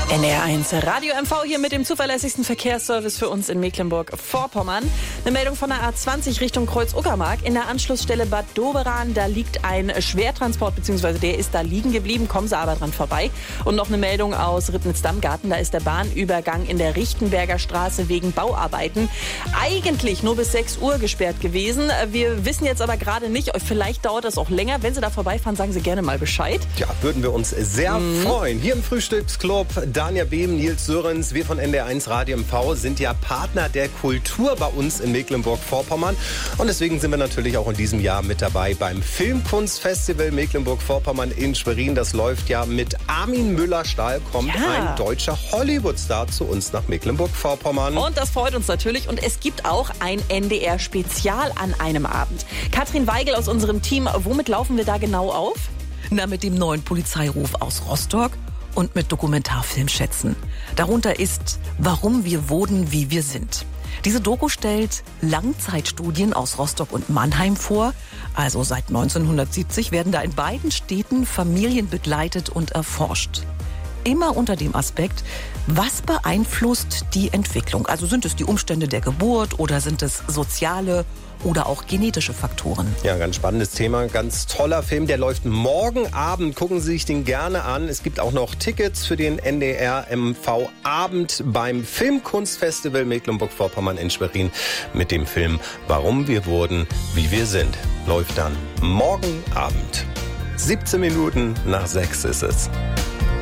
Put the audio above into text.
NDR1 Radio MV hier mit dem zuverlässigsten Verkehrsservice für uns in Mecklenburg-Vorpommern. Eine Meldung von der A20 Richtung Kreuz-Uckermark. In der Anschlussstelle Bad Doberan, da liegt ein Schwertransport, beziehungsweise der ist da liegen geblieben, kommen Sie aber dran vorbei. Und noch eine Meldung aus Ribnitz-Dammgarten, da ist der Bahnübergang in der Richtenberger Straße wegen Bauarbeiten eigentlich nur bis 6 Uhr gesperrt gewesen. Wir wissen jetzt aber gerade nicht, vielleicht dauert das auch länger. Wenn Sie da vorbeifahren, sagen Sie gerne mal Bescheid. Ja, würden wir uns sehr freuen. Hier im Frühstücksclub Dania Behm, Nils Sörens, wir von NDR1 Radio MV sind ja Partner der Kultur bei uns in Mecklenburg-Vorpommern. Und deswegen sind wir natürlich auch in diesem Jahr mit dabei beim Filmkunstfestival Mecklenburg-Vorpommern in Schwerin. Das läuft ja mit Armin Müller-Stahl, kommt ein deutscher Hollywood-Star zu uns nach Mecklenburg-Vorpommern. Und das freut uns natürlich. Und es gibt auch ein NDR-Spezial an einem Abend. Katrin Weigel aus unserem Team, womit laufen wir da genau auf? Na, mit dem neuen Polizeiruf aus Rostock und mit Dokumentarfilmschätzen. Darunter ist Warum wir wurden, wie wir sind. Diese Doku stellt Langzeitstudien aus Rostock und Mannheim vor. Also seit 1970 werden da in beiden Städten Familien begleitet und erforscht. Immer unter dem Aspekt, was beeinflusst die Entwicklung? Also sind es die Umstände der Geburt oder sind es soziale oder auch genetische Faktoren? Ja, ganz spannendes Thema, ganz toller Film, der läuft morgen Abend, gucken Sie sich den gerne an. Es gibt auch noch Tickets für den NDR MV Abend beim Filmkunstfestival Mecklenburg-Vorpommern in Schwerin mit dem Film Warum wir wurden, wie wir sind. Läuft dann morgen Abend. 17 Minuten nach 6 ist es.